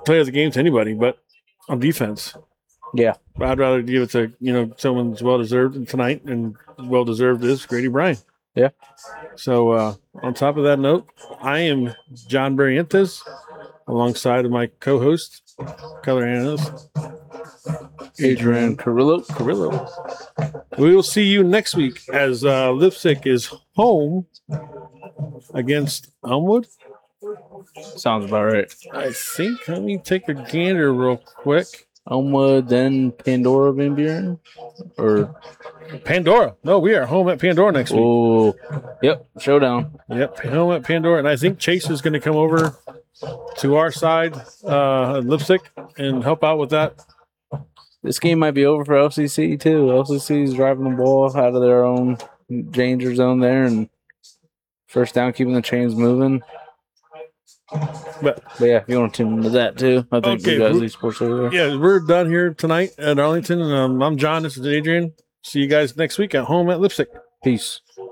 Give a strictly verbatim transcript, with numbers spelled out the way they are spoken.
play as a game to anybody, but on defense. Yeah. I'd rather give it to, you know, someone's well-deserved tonight, and well-deserved is Grady Bryan. Yeah. So uh, on top of that note, I am John Barrientos, alongside of my co-host, color analyst, Adrian Carrillo. Carrillo. We will see you next week as uh, Lipstick is home against Elmwood. Sounds about right. I think. Let me take a gander real quick. Elmwood, then Pandora Van Buren? Or Pandora. No, we are home at Pandora next week. Oh, yep, showdown. Yep, home at Pandora. And I think Chase is going to come over to our side, uh, Lipstick, and help out with that. This game might be over for L C C, too. L C C is driving the ball out of their own danger zone there, and first down, keeping the chains moving. But, but yeah, if you want to tune into that, too, I think okay, we got Z Sports over there. Yeah, we're done here tonight at Arlington. Um, I'm John. This is Adrian. See you guys next week at home at Lipstick. Peace.